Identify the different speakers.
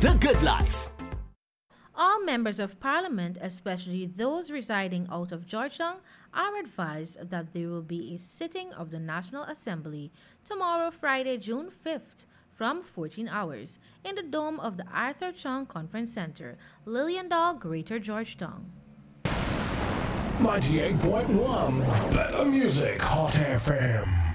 Speaker 1: The Good Life.
Speaker 2: All members of Parliament, especially those residing out of Georgetown, are advised that there will be a sitting of the National Assembly tomorrow, Friday, June 5th, from 14 hours in the dome of the Arthur Chung Conference Center, Liliendal, Greater Georgetown.
Speaker 3: 98.1 Better Music Hot FM.